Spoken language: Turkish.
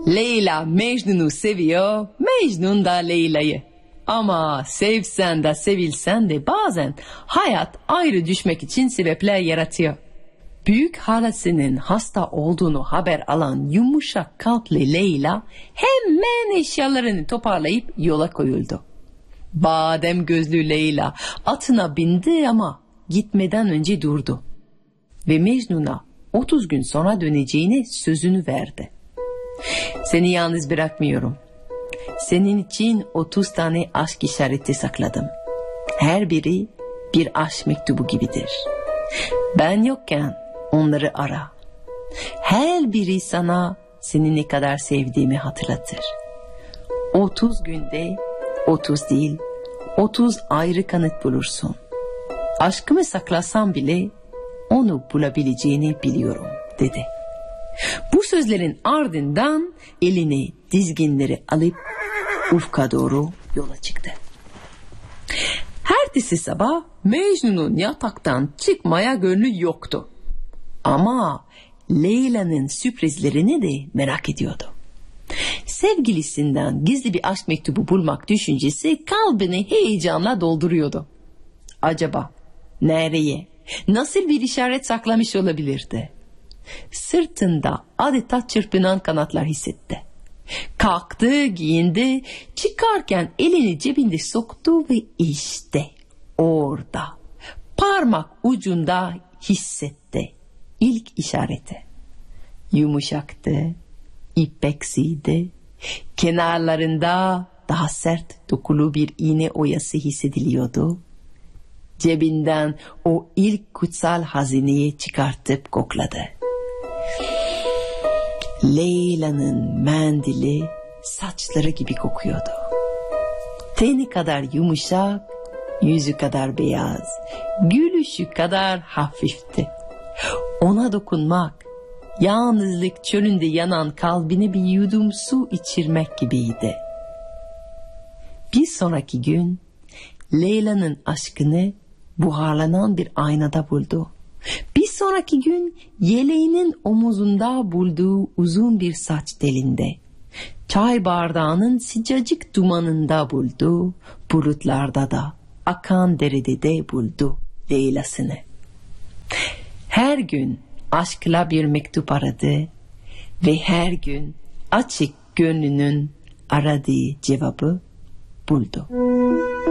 Leyla Mecnun'u seviyor, Mecnun da Leyla'yı. Ama sevsen de sevilsen de bazen hayat ayrı düşmek için sebepler yaratıyor. Büyük halasının hasta olduğunu haber alan yumuşak kalpli Leyla hemen eşyalarını toparlayıp yola koyuldu. Badem gözlü Leyla atına bindi ama gitmeden önce durdu. Ve Mecnun'a 30 gün sonra döneceğine sözünü verdi. Seni yalnız bırakmıyorum. Senin için 30 tane aşk işareti sakladım. Her biri bir aşk mektubu gibidir. Ben yokken onları ara. Her biri sana seni ne kadar sevdiğimi hatırlatır. 30 günde 30 değil, 30 ayrı kanıt bulursun. Aşkımı saklasam bile onu bulabileceğini biliyorum, dedi. Bu sözlerin ardından eline dizginleri alıp ufka doğru yola çıktı. Ertesi sabah Mecnun'un yataktan çıkmaya gönlü yoktu. Ama Leyla'nın sürprizlerini de merak ediyordu. Sevgilisinden gizli bir aşk mektubu bulmak düşüncesi kalbini heyecanla dolduruyordu. Acaba nereye, nasıl bir işaret saklamış olabilirdi? Sırtında adeta çırpınan kanatlar hissetti. Kalktı, giyindi, çıkarken elini cebinde soktu ve işte orada, parmak ucunda hissetti ilk işareti. Yumuşaktı, ipeksiydi, kenarlarında daha sert dokulu bir iğne oyası hissediliyordu. Cebinden o ilk kutsal hazineyi çıkartıp kokladı. Leyla'nın mendili saçları gibi kokuyordu. Teni kadar yumuşak, yüzü kadar beyaz, gülüşü kadar hafifti. Ona dokunmak, yalnızlık çölünde yanan kalbine bir yudum su içirmek gibiydi. Bir sonraki gün Leyla'nın aşkını buharlanan bir aynada buldu. Bir sonraki gün yeleğinin omuzunda bulduğu uzun bir saç telinde. Çay bardağının sıcacık dumanında buldu. Bulutlarda da, akan derede de buldu Leyla'sını. Her gün aşkla bir mektup aradı ve her gün açık gönlünün aradığı cevabı buldu.